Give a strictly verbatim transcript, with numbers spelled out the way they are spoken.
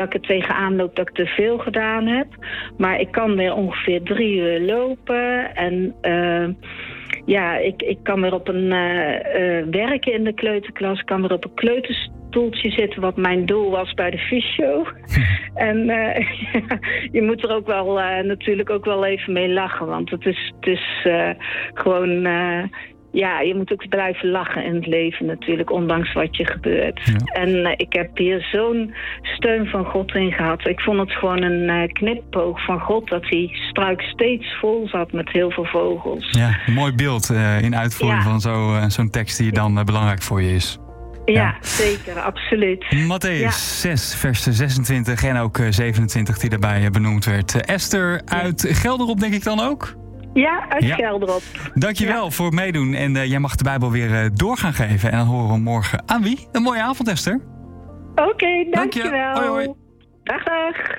dat ik er tegenaan loop dat ik te veel gedaan heb. Maar ik kan weer ongeveer drie uur lopen. En uh, ja, ik, ik kan weer op een uh, uh, werken in de kleuterklas. Ik kan weer op een kleuterstoeltje zitten, wat mijn doel was bij de fysio. En uh, ja, je moet er ook wel uh, natuurlijk ook wel even mee lachen. Want het is, het is uh, gewoon... Uh, Ja, je moet ook blijven lachen in het leven natuurlijk, ondanks wat je gebeurt. Ja. En uh, ik heb hier zo'n steun van God in gehad. Ik vond het gewoon een uh, knipoog van God dat die struik steeds vol zat met heel veel vogels. Ja, een mooi beeld uh, in uitvoering ja. van zo, uh, zo'n tekst die dan uh, belangrijk voor je is. Ja, ja, zeker, absoluut. Mattheüs ja. zes, vers zesentwintig en ook uh, zevenentwintig die daarbij uh, benoemd werd. Uh, Esther uit ja. Gelderop denk ik dan ook? Ja, uit ja. Gelderop. Dankjewel ja. voor het meedoen. En uh, jij mag de Bijbel weer uh, door gaan geven. En dan horen we morgen aan wie? Een mooie avond, Esther. Oké, okay, dankjewel. Dank je. Hoi, hoi. Dag, dag.